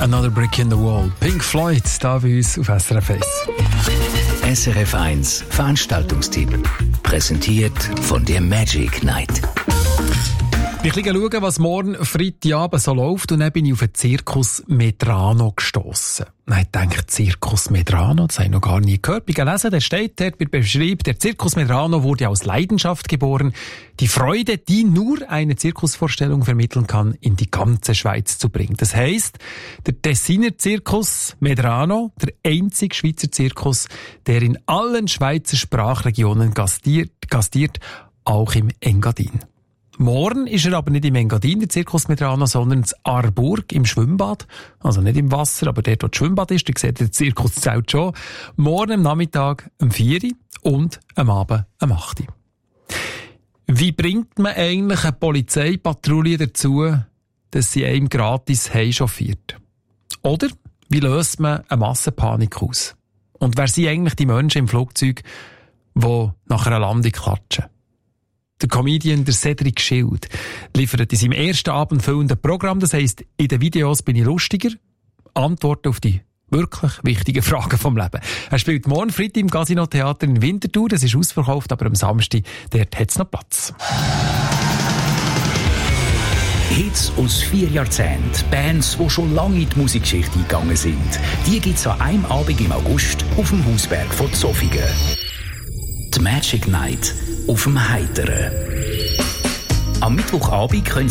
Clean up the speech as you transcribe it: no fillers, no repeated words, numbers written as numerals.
Another Brick in the Wall. Pink Floyd, da bei uns auf SRF 1. SRF 1 Veranstaltungstipp. Präsentiert von der Magic Night. Ich schaue, was morgen Freitagabend so läuft, und dann bin ich auf den Zirkus Medrano gestossen. Ich dachte, Zirkus Medrano, das habe ich noch gar nie gehört. Ich habe gelesen, der steht dort bei Beschreibung, der Zirkus Medrano wurde aus Leidenschaft geboren, die Freude, die nur eine Zirkusvorstellung vermitteln kann, in die ganze Schweiz zu bringen. Das heisst, der Tessiner Zirkus Medrano, der einzige Schweizer Zirkus, der in allen Schweizer Sprachregionen gastiert, auch im Engadin. Morgen ist er aber nicht im Engadin, der Zirkus Medrano, sondern in Aarburg im Schwimmbad. Also nicht im Wasser, aber dort, wo das Schwimmbad ist, da sieht der Zirkuszelt schon. Morgen am Nachmittag um 4 Uhr und am Abend um 8 Uhr. Wie bringt man eigentlich eine Polizeipatrouille dazu, dass sie einem gratis heimchauffiert? Oder wie löst man eine Massenpanik aus? Und wer sind eigentlich die Menschen im Flugzeug, die nach einer Landung klatschen? Der Comedian, der Cedric Schild, liefert in seinem ersten abendfüllenden Programm, das heisst, in den Videos bin ich lustiger, Antworten auf die wirklich wichtigen Fragen vom Leben. Er spielt morgen Freitag im Casino Theater in Winterthur, das ist ausverkauft, aber am Samstag, dort hat es noch Platz. Hits aus 4 Jahrzehnten, Bands, die schon lange in die Musikgeschichte eingegangen sind, die gibt es an einem Abend im August auf dem Hausberg von Zofingen. Die Magic Night auf dem Heiteren. Am Mittwochabend können